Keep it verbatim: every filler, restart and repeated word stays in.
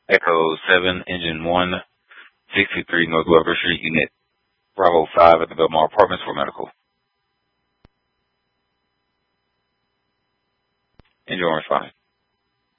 Echo seven, Engine one, sixty-three North Weber Street, Unit Bravo five at the Belmar Apartments for medical. Enjoy responding.